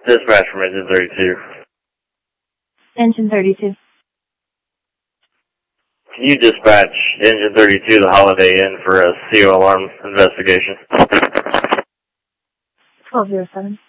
Dispatch from Engine 32. Engine 32. Can you dispatch Engine 32 the Holiday Inn for a CO alarm investigation? 1207.